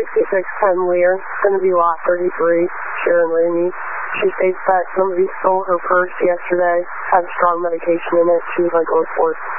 6610 Lear, going to be lot 33, Sharon Ramey. She states that somebody stole her purse yesterday, had strong medication in it. She was like, go for it.